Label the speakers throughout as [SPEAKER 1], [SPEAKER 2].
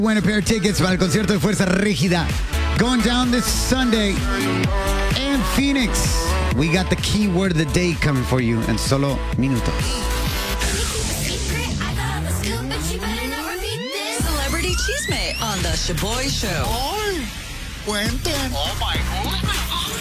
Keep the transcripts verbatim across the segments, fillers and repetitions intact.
[SPEAKER 1] Win a pair of tickets para el concierto de Fuerza Rígida going down this Sunday in Phoenix. We got the keyword of the day coming for you in solo minutos.
[SPEAKER 2] Celebrity Chisme on the Shaboy Show.
[SPEAKER 3] ¡Ay! Cuenten. Oh my God.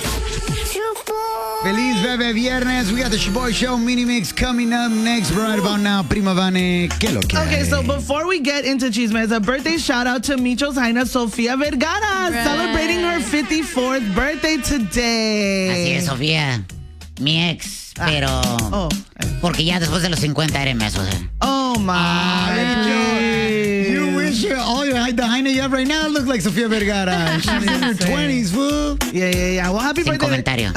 [SPEAKER 1] Feliz Bebe Viernes. We got the Shaboy Show mini mix coming up next right about now. Prima Vane, ¿qué lo que hay?
[SPEAKER 4] Okay, so before we get into Chismes, a birthday shout out to Micho's Jaina Sofia Vergara,
[SPEAKER 5] Right.
[SPEAKER 4] celebrating her fifty-fourth birthday today.
[SPEAKER 5] Así es, Sofía. Mi ex, pero...
[SPEAKER 4] Oh,
[SPEAKER 5] Porque ya después de los cincuenta eres meso.
[SPEAKER 4] oh my.
[SPEAKER 1] You wish you, all your the Jaina you have right now look like Sofia Vergara. She's in her twenties, fool.
[SPEAKER 4] Yeah, yeah, yeah. Well, happy
[SPEAKER 5] Sin
[SPEAKER 4] birthday.
[SPEAKER 5] comentario.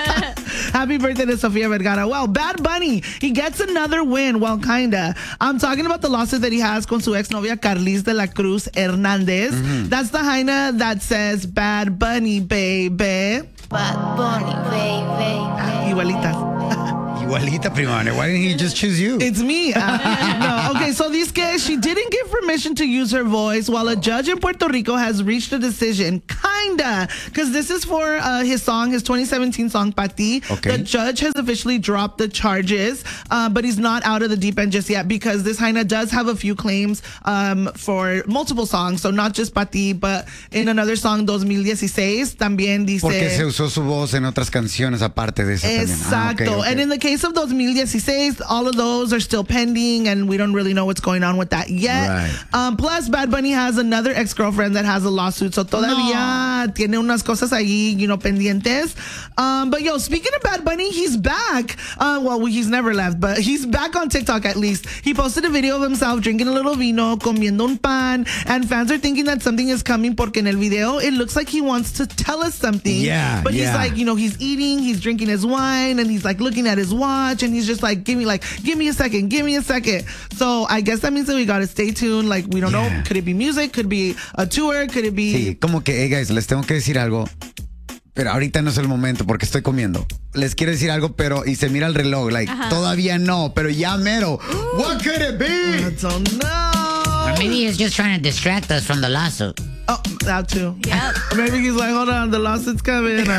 [SPEAKER 4] Happy birthday to Sofia Vergara. Well, Bad Bunny, he gets another win. Well, kinda. I'm talking about the lawsuit that he has con su exnovia Carlis de la Cruz Hernandez.
[SPEAKER 1] Mm-hmm.
[SPEAKER 4] That's the Jaina that says Bad Bunny, baby.
[SPEAKER 6] Bad Bunny, baby.
[SPEAKER 4] Ah, igualitas.
[SPEAKER 1] Igualita, Prima Vane. Why didn't he just choose you?
[SPEAKER 4] It's me. Uh, no, okay, so this case, she didn't give permission to use her voice while a judge in Puerto Rico has reached a decision. Kinda. Because this is for uh, his song, his twenty seventeen song, Pati.
[SPEAKER 1] Okay.
[SPEAKER 4] The judge has officially dropped the charges, uh, but he's not out of the deep end just yet because this Jaina does have a few claims um, for multiple songs. So not just Pati, but in another song, dos mil dieciséis, también dice...
[SPEAKER 1] Porque se usó su voz en otras canciones aparte de esa también. Ah, okay,
[SPEAKER 4] Exacto.
[SPEAKER 1] okay.
[SPEAKER 4] And in the case of dos mil dieciséis, all of those are still pending, and we don't really know what's going on with that yet.
[SPEAKER 1] Right.
[SPEAKER 4] Um, plus, Bad Bunny has another ex-girlfriend that has a lawsuit, so todavía tiene unas cosas ahí, you know, pendientes. Um, but yo, speaking of Bad Bunny, he's back. Uh, well, he's never left, but he's back on TikTok at least. He posted a video of himself drinking a little vino, comiendo un pan, and fans are thinking that something is coming porque en el video, it looks like he wants to tell us something.
[SPEAKER 1] Yeah,
[SPEAKER 4] But he's
[SPEAKER 1] yeah.
[SPEAKER 4] like, you know, he's eating, he's drinking his wine, and he's like looking at his watch, and he's just like, give me like, give me a second, give me a second. So I guess that means that we gotta stay tuned. Like, we don't
[SPEAKER 1] Yeah.
[SPEAKER 4] know. Could it be music? Could it be a tour? Could it be...
[SPEAKER 1] Sí, como que, hey guys, les tengo que decir algo. Pero ahorita no es el momento porque estoy comiendo. Les quiero decir algo, pero y se mira el reloj, like, todavía no, pero ya mero. What could it
[SPEAKER 4] I
[SPEAKER 1] be?
[SPEAKER 4] don't know.
[SPEAKER 5] Or maybe he's just trying to distract us from the lawsuit.
[SPEAKER 4] Oh, that too.
[SPEAKER 6] Yep.
[SPEAKER 4] Or maybe he's like, hold on, the lawsuit's coming. Or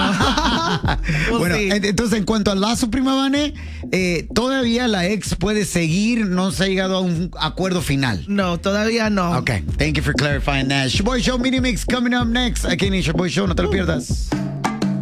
[SPEAKER 4] I don't know. We'll
[SPEAKER 1] Bueno,
[SPEAKER 4] see.
[SPEAKER 1] en- entonces en cuanto al lazo, Prima Vane, eh, todavía la ex puede seguir, no se ha llegado a un acuerdo final.
[SPEAKER 4] No, todavía no.
[SPEAKER 1] Okay, thank you for clarifying that. Shaboy Show mini mix coming up next. Aquí en el Shaboy Show, no te lo pierdas.